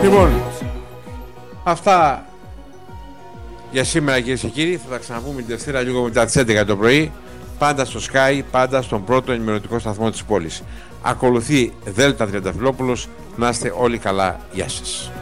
Λοιπόν, αυτά για σήμερα, κυρίες και κύριοι. Θα τα ξαναπούμε την Δευτέρα λίγο μετά τις 11 το πρωί. Πάντα στο Sky, πάντα στον πρώτο ενημερωτικό σταθμό της πόλης. Ακολουθεί Δέλτα Τριανταφυλόπουλος. Να είστε όλοι καλά. Γεια σας.